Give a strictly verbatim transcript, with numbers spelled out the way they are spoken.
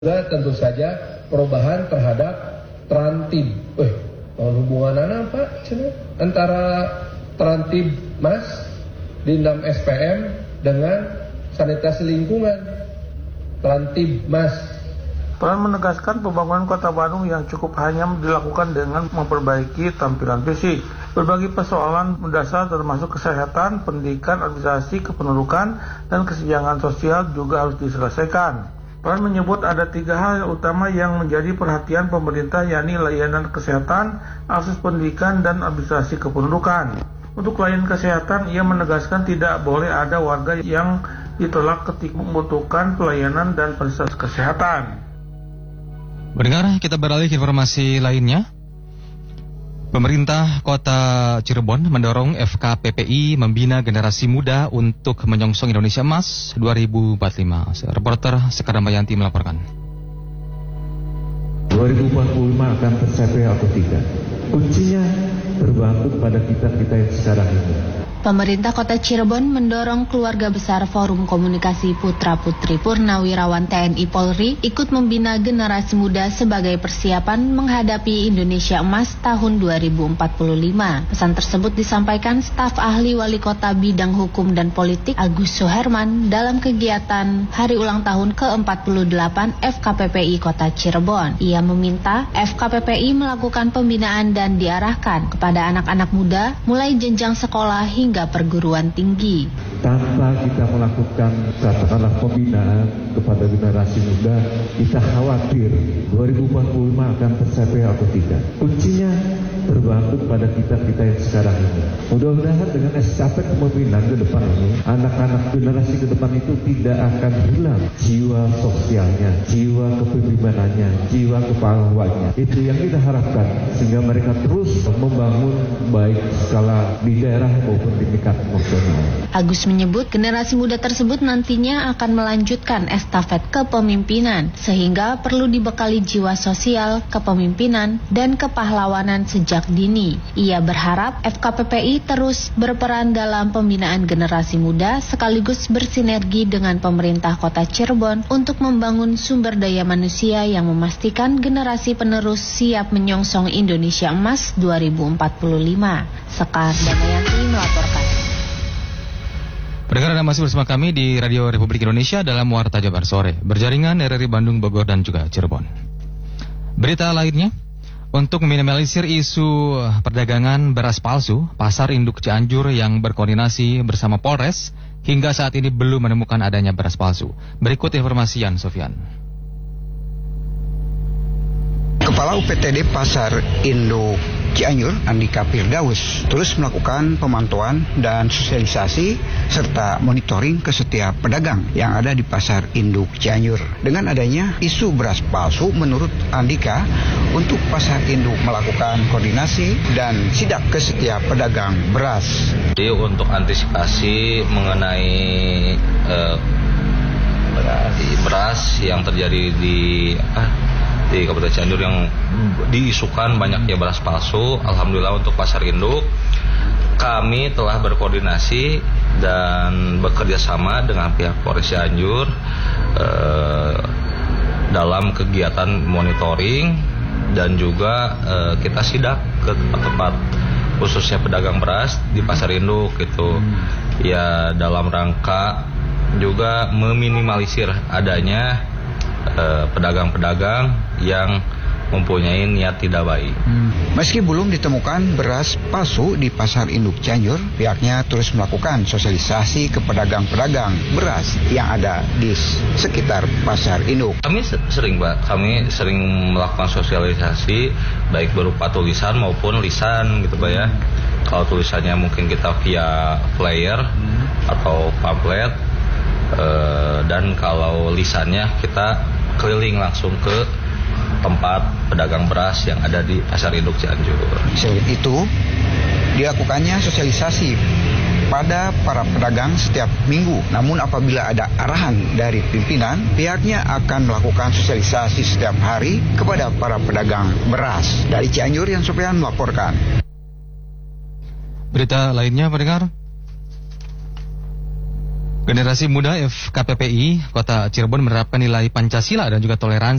Juga tentu saja perubahan terhadap Trantib. Eh, hubungan apa Pak? Antara Trantib Mas, Dindam S P M dengan sanitasi lingkungan. Trantib Mas. Peran menegaskan pembangunan Kota Bandung yang cukup hanya dilakukan dengan memperbaiki tampilan fisik. Berbagai persoalan mendasar termasuk kesehatan, pendidikan, administrasi, kependudukan, dan kesenjangan sosial juga harus diselesaikan. Peran menyebut ada tiga hal utama yang menjadi perhatian pemerintah, yakni layanan kesehatan, akses pendidikan, dan administrasi kependudukan. Untuk layanan kesehatan, ia menegaskan tidak boleh ada warga yang ditolak ketika membutuhkan pelayanan dan fasilitas kesehatan. Pendengar, kita beralih ke informasi lainnya. Pemerintah Kota Cirebon mendorong F K P P I membina generasi muda untuk menyongsong Indonesia Emas dua ribu empat puluh lima. Reporter Sekar Damayanti melaporkan. dua ribu empat puluh lima akan tercapai atau tidak? Kuncinya terbantu pada kita-kita yang sekarang ini. Pemerintah Kota Cirebon mendorong keluarga besar Forum Komunikasi Putra-Putri Purnawirawan T N I Polri ikut membina generasi muda sebagai persiapan menghadapi Indonesia Emas tahun dua ribu empat puluh lima. Pesan tersebut disampaikan staf ahli wali kota bidang hukum dan politik Agus Suherman dalam kegiatan Hari Ulang Tahun ke empat puluh delapan F K P P I Kota Cirebon. Ia meminta F K P P I melakukan pembinaan dan diarahkan kepada anak-anak muda mulai jenjang sekolah hingga hingga perguruan tinggi. Tanpa kita melakukan katakanlah pembinaan kepada generasi muda, kita khawatir dua ribu empat puluh lima akan tercapai atau tidak. Kuncinya terbantu pada kita-kita yang sekarang ini. Mudah-mudahan dengan estafet kepemimpinan ke depan ini, anak-anak generasi ke depan itu tidak akan hilang jiwa sosialnya, jiwa kepemimpinannya, jiwa kepahlawannya. Itu yang kita harapkan, sehingga mereka terus membangun baik skala di daerah maupun di tingkat nasional. Agus menyebut generasi muda tersebut nantinya akan melanjutkan estafet kepemimpinan, sehingga perlu dibekali jiwa sosial, kepemimpinan, dan kepahlawanan sejak dini. Ia berharap F K P P I terus berperan dalam pembinaan generasi muda sekaligus bersinergi dengan pemerintah Kota Cirebon untuk membangun sumber daya manusia yang memastikan generasi penerus siap menyongsong Indonesia Emas dua ribu empat puluh lima. Sekar Damayanti melaporkan. Pendengar, Anda masih bersama kami di Radio Republik Indonesia dalam Warta Jabar Sore, berjaringan R R I Bandung, Bogor, dan juga Cirebon. Berita lainnya, untuk meminimalisir isu perdagangan beras palsu, Pasar Induk Cianjur yang berkoordinasi bersama Polres hingga saat ini belum menemukan adanya beras palsu. Berikut informasi Yan Sofyan. Kepala U P T D Pasar Induk Cianjur, Andika Firdaus, terus melakukan pemantauan dan sosialisasi serta monitoring ke setiap pedagang yang ada di Pasar Induk Cianjur. Dengan adanya isu beras palsu, menurut Andika, untuk Pasar Induk melakukan koordinasi dan sidak ke setiap pedagang beras. Jadi untuk antisipasi mengenai eh, beras, beras yang terjadi di apa, di Kabupaten Cianjur yang diisukan banyaknya beras palsu, alhamdulillah untuk Pasar Induk kami telah berkoordinasi dan bekerja sama dengan pihak Polres Cianjur eh, dalam kegiatan monitoring dan juga eh, kita sidak ke tempat-tempat khususnya pedagang beras di Pasar Induk gitu. Ya dalam rangka juga meminimalisir adanya eh, pedagang-pedagang yang mempunyai niat tidak baik. Hmm. Meski belum ditemukan beras palsu di Pasar Induk Cianjur, pihaknya terus melakukan sosialisasi ke pedagang-pedagang beras yang ada di sekitar Pasar Induk. Kami sering, Pak, kami sering melakukan sosialisasi baik berupa tulisan maupun lisan gitu, Pak ya. Kalau tulisannya mungkin kita via flyer hmm. atau pamflet, eh, dan kalau lisannya kita keliling langsung ke tempat pedagang beras yang ada di Pasar Induk Cianjur. Selain itu, dilakukannya sosialisasi pada para pedagang setiap minggu. Namun apabila ada arahan dari pimpinan, pihaknya akan melakukan sosialisasi setiap hari kepada para pedagang beras. Dari Cianjur, Yan Sofyan melaporkan. Berita lainnya, pendengar. Generasi Muda F K P P I Kota Cirebon menerapkan nilai Pancasila dan juga toleransi